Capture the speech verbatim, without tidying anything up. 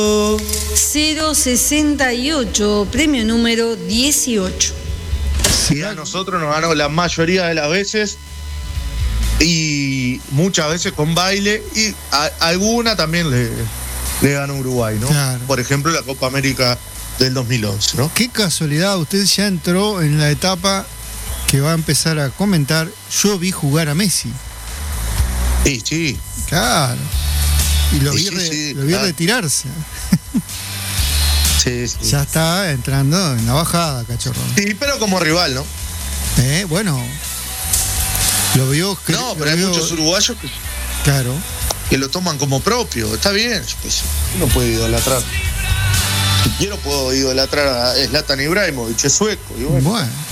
cero sesenta y ocho, premio número dieciocho. Sí, a nosotros nos ganó la mayoría de las veces y muchas veces con baile, y a, alguna también le, le ganó Uruguay, ¿no? Claro. Por ejemplo, la Copa América del dos mil once, ¿no? Qué casualidad, usted ya entró en la etapa que va a empezar a comentar. Yo vi jugar a Messi. Sí, sí. Claro. Y lo vi, Sí, re- sí, lo vi claro. retirarse. Sí, sí. Ya está entrando en la bajada, cachorro. Sí, pero como rival, ¿no? Eh, bueno. Lo vio. que- No, lo pero hay vio- muchos uruguayos que, Claro. que lo toman como propio. Está bien, pues, uno puede idolatrar. Si quiero, puedo idolatrar a Zlatan Ibrahimovic, es sueco. Y bueno, Bueno.